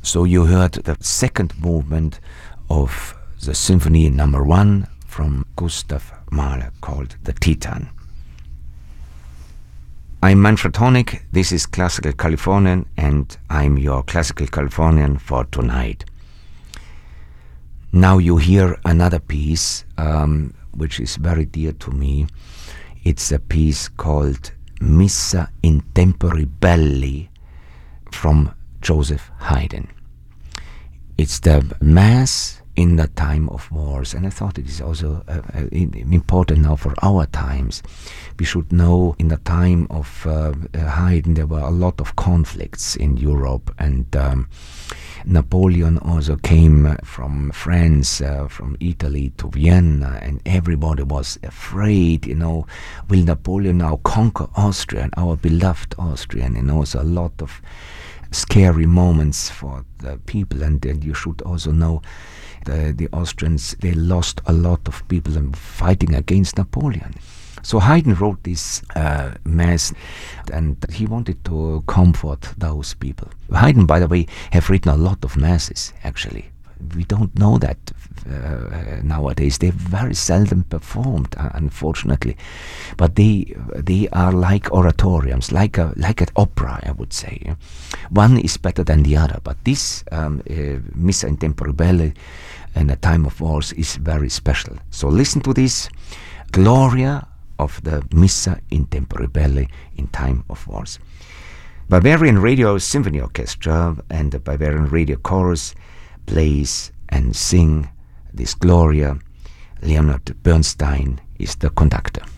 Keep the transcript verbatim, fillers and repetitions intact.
So you heard the second movement of the Symphony Number One from Gustav Mahler called the Titan. I'm Manfred Honig, this is Classical Californian, and I'm your Classical Californian for tonight. Now you hear another piece um, which is very dear to me. It's a piece called Missa in Tempore Belli from Joseph Haydn. It's the Mass in the time of wars, and I thought it is also uh, uh, important now for our times. We should know in the time of uh, Haydn there were a lot of conflicts in Europe, and um, Napoleon also came from France, uh, from Italy to Vienna, and everybody was afraid, you know, will Napoleon now conquer Austria, our beloved Austria? And you know, so a lot of scary moments for the people, and then you should also know the, the Austrians, they lost a lot of people in fighting against Napoleon. So Haydn wrote this uh, mass, and he wanted to comfort those people. Haydn, by the way, have written a lot of masses, actually. We don't know that uh, nowadays. They're very seldom performed, uh, unfortunately. But they they are like oratoriums, like a like an opera, I would say. One is better than the other, but this um, uh, Missa in Tempore Belli in a time of wars is very special. So listen to this Gloria of the Missa in Tempore Belli in time of wars. Bavarian Radio Symphony Orchestra and the Bavarian Radio Chorus plays and sing this Gloria. Leonard Bernstein is the conductor.